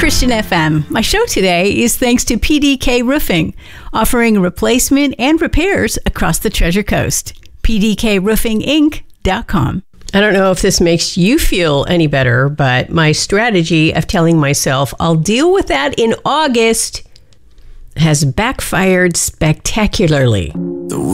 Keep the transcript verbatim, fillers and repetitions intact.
Christian F M. My show today is thanks to P D K Roofing, offering replacement and repairs across the Treasure Coast. P D K roofing inc dot com. I don't know if this makes you feel any better, but my strategy of telling myself I'll deal with that in August has backfired spectacularly.